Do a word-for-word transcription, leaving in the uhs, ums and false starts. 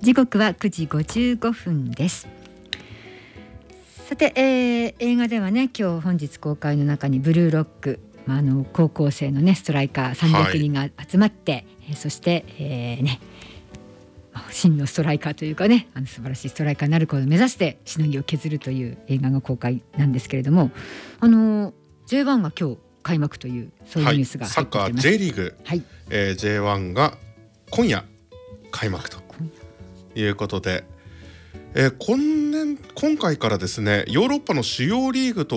時刻はくじごじゅうごふんです。さて、えー、映画ではね、今日本日公開の中にブルーロック、まあ、あの高校生のねストライカーさんびゃくにんが集まって、はい、えー、そして、えー、ね真のストライカーというかね、あの素晴らしいストライカーになることを目指してしのぎを削るという映画が公開なんですけれども、あの ジェイワン が今日開幕というそういうニュースが入ってきてます。 はい、サッカー J リーグ、はい、えー、ジェイワン が今夜開幕ということで、えー、今年今回からですねヨーロッパの主要リーグと